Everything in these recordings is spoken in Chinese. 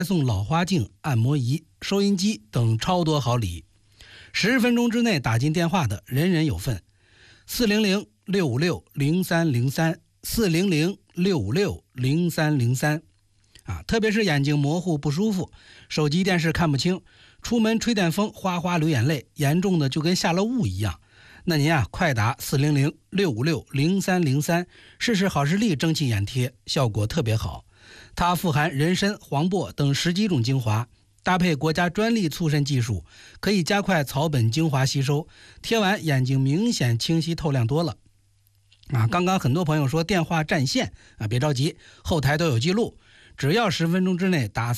送老花镜、按摩仪、收音机等超多好礼。10分钟之内打进电话的人人有份。400-656-0303 400-656-0303特别是眼睛模糊不舒服，手机电视看不清，出门吹点风哗哗流眼泪，严重的就跟下了雾一样，那您快打400-656-0303试试好视力蒸汽眼贴，效果特别好。它富含人参、黄柏等10几种精华，搭配国家专利促渗技术，可以加快草本精华吸收，贴完眼睛明显清晰透亮多了。刚刚很多朋友说电话占线别着急，后台都有记录，只要10分钟之内打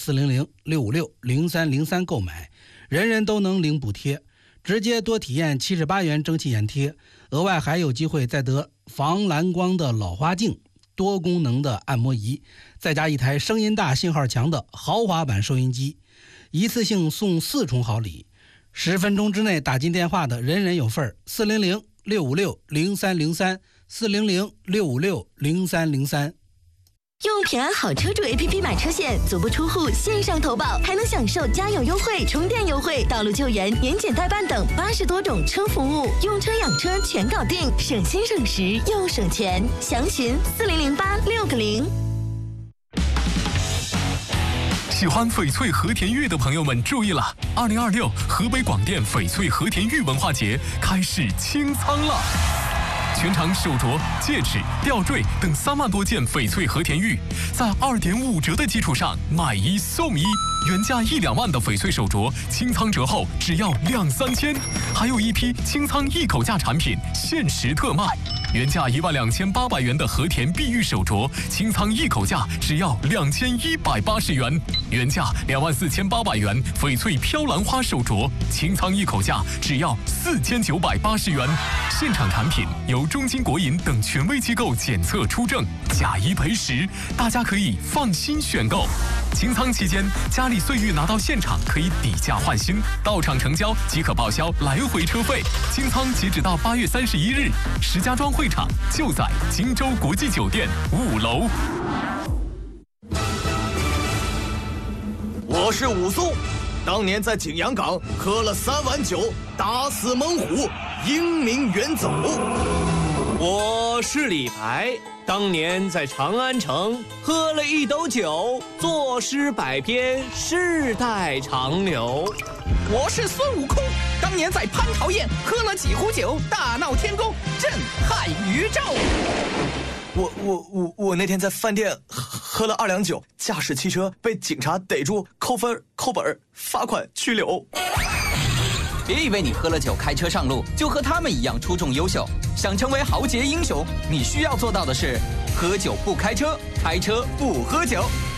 400-656-0303购买，人人都能领补贴，直接多体验78元蒸汽眼贴，额外还有机会再得防蓝光的老花镜、多功能的按摩仪，再加一台声音大信号强的豪华版收音机，一次性送4重好礼。10分钟之内打进电话的人人有份。400-656-0303 400-656-0303。 用平安好车主 APP 买车险，足不出户线上投保，还能享受加油优惠、充电优惠、道路救援、年检代办等80多种车服务，用车养车全搞定，省心省时又省钱。详询4008-6个0。 喜欢翡翠和田玉的朋友们注意了，2026河北广电翡翠和田玉文化节开始清仓了。全场手镯、戒指、吊坠等3万多件翡翠和田玉，在2.5折的基础上买1送1，原价1-2万的翡翠手镯，清仓折后只要2-3千，还有一批清仓一口价产品限时特卖，原价12800元的和田碧玉手镯，清仓一口价只要2180元，原价24800元翡翠飘兰花手镯，清仓一口价只要4980元，现场产品由中金国银等权威机构检测出证，假一赔10，大家可以放心选购。清仓期间，家里岁玉拿到现场可以抵价换新，到场成交即可报销来回车费。清仓截止到8月31日，石家庄会场就在荆州国际酒店5楼。 我是武松，当年在景阳冈喝了3碗酒，打死猛虎，英名远走。 我是李白，当年在长安城喝了1斗酒，作诗百篇，世代长流。 我是孙悟空，当年在蟠桃宴喝了几壶酒，大闹天宫，震撼宇宙。 我那天在饭店喝了2两酒，驾驶汽车被警察逮住，扣分、扣本、罚款、拘留。 别以为你喝了酒开车上路就和他们一样出众优秀，想成为豪杰英雄，你需要做到的是：喝酒不开车，开车不喝酒。